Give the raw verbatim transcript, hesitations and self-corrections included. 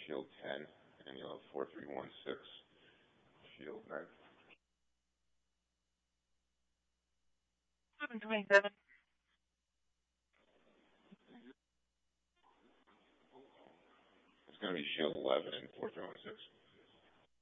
shield ten, and you'll have four three one six shield nine. seven twenty-seven. It's going to be shield eleven and four three one six.